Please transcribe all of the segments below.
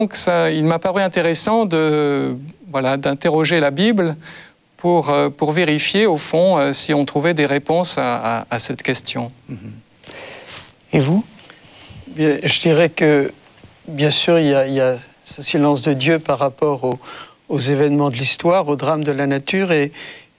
Donc il m'a paru intéressant d'interroger la Bible pour vérifier, au fond, si on trouvait des réponses à cette question. Et vous ? Bien, je dirais que, bien sûr, il y a ce silence de Dieu par rapport aux événements de l'histoire, aux drames de la nature. Et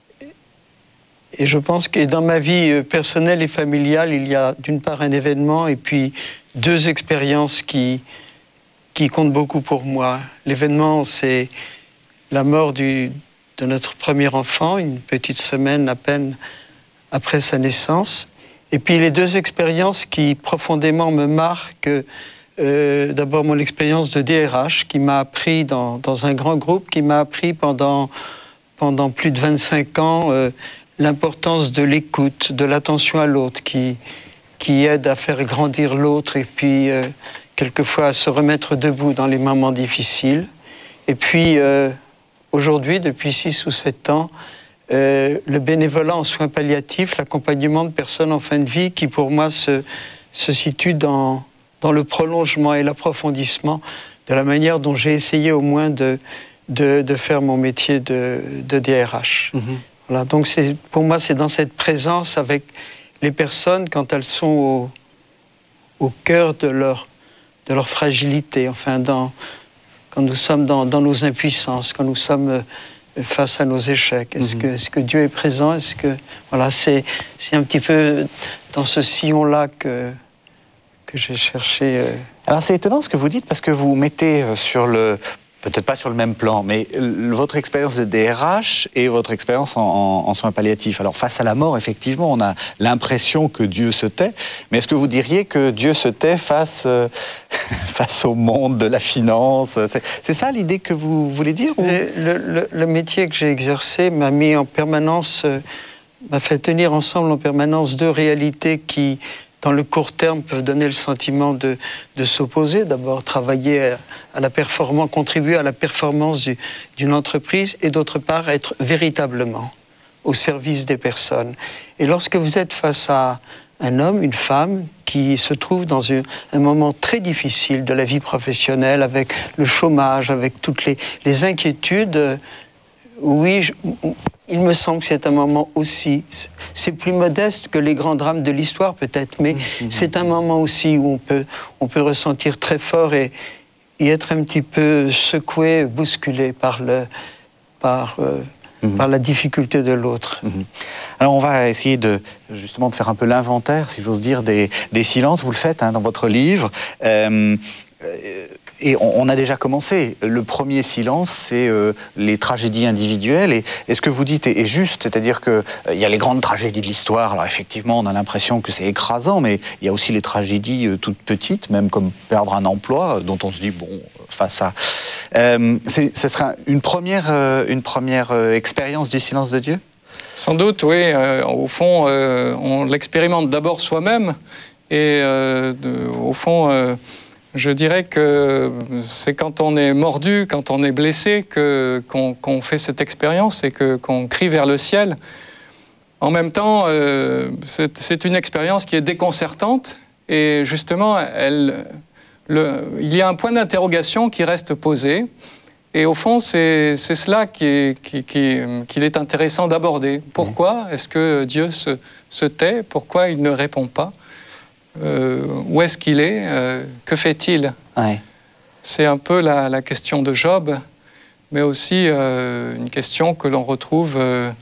je pense que dans ma vie personnelle et familiale, il y a d'une part un événement et puis deux expériences qui comptent beaucoup pour moi. L'événement, c'est la mort de notre premier enfant, une petite semaine à peine après sa naissance. Et puis les deux expériences qui profondément me marquent, d'abord mon expérience de DRH qui m'a appris dans un grand groupe, qui m'a appris pendant plus de 25 ans l'importance de l'écoute, de l'attention à l'autre, qui aide à faire grandir l'autre et puis quelquefois à se remettre debout dans les moments difficiles. Et puis aujourd'hui, depuis 6 ou 7 ans, le bénévolat en soins palliatifs, l'accompagnement de personnes en fin de vie qui pour moi se situe dans le prolongement et l'approfondissement de la manière dont j'ai essayé au moins de faire mon métier de DRH. Voilà, donc pour moi c'est dans cette présence avec les personnes quand elles sont au cœur de leur fragilité, enfin quand nous sommes dans nos impuissances, quand nous sommes face à nos échecs. Est-ce que Dieu est présent? Voilà, c'est un petit peu dans ce sillon-là que j'ai cherché. Alors c'est étonnant ce que vous dites parce que vous mettez peut-être pas sur le même plan, mais votre expérience de DRH et votre expérience en soins palliatifs. Alors face à la mort, effectivement, on a l'impression que Dieu se tait, mais est-ce que vous diriez que Dieu se tait face au monde de la finance? C'est ça l'idée que vous voulez dire ou... Le métier que j'ai exercé m'a mis en permanence, m'a fait tenir ensemble en permanence deux réalités qui, dans le court terme, peuvent donner le sentiment de s'opposer. D'abord, travailler à la performance, contribuer à la performance d'une entreprise, et d'autre part, être véritablement au service des personnes. Et lorsque vous êtes face à un homme, une femme, qui se trouve dans un moment très difficile de la vie professionnelle, avec le chômage, avec toutes les inquiétudes, oui, il me semble que c'est un moment aussi, c'est plus modeste que les grands drames de l'histoire peut-être, mais c'est un moment aussi où on peut ressentir très fort et être un petit peu secoué, bousculé par la difficulté de l'autre. Alors on va essayer justement de faire un peu l'inventaire, si j'ose dire, des silences. Vous le faites dans votre livre. Et on a déjà commencé. Le premier silence, c'est les tragédies individuelles. Et ce que vous dites est juste, c'est-à-dire qu'il y a les grandes tragédies de l'histoire. Alors effectivement, on a l'impression que c'est écrasant, mais il y a aussi les tragédies toutes petites, même comme perdre un emploi, dont on se dit, bon, face à... ce sera une première expérience du silence de Dieu ? Sans doute, oui. Au fond, on l'expérimente d'abord soi-même. Et au fond... je dirais que c'est quand on est mordu, quand on est blessé, qu'on fait cette expérience et qu'on crie vers le ciel. En même temps, c'est une expérience qui est déconcertante et justement, il y a un point d'interrogation qui reste posé. Et au fond, c'est cela qu'il est intéressant d'aborder. Pourquoi est-ce que Dieu se tait? Pourquoi il ne répond pas? Où est-ce qu'il est? Que fait-il? Ouais. C'est un peu la question de Job, mais aussi une question que l'on retrouve...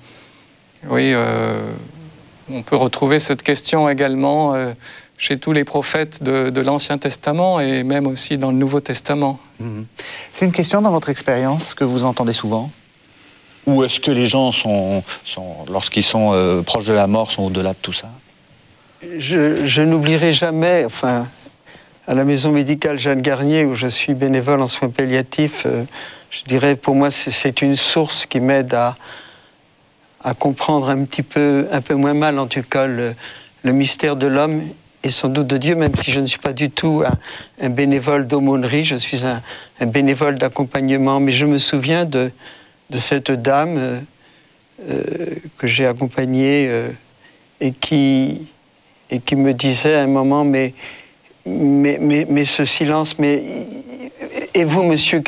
on peut retrouver cette question également chez tous les prophètes de l'Ancien Testament et même aussi dans le Nouveau Testament. C'est une question dans votre expérience que vous entendez souvent? Ou est-ce que les gens lorsqu'ils sont proches de la mort, sont au-delà de tout ça? Je n'oublierai jamais, à la maison médicale Jeanne Garnier, où je suis bénévole en soins palliatifs, je dirais pour moi c'est une source qui m'aide à comprendre un peu moins mal en tout cas le mystère de l'homme et sans doute de Dieu, même si je ne suis pas du tout un bénévole d'aumônerie, je suis un bénévole d'accompagnement, mais je me souviens de cette dame que j'ai accompagnée et qui me disait à un moment, mais ce silence, mais Et vous, monsieur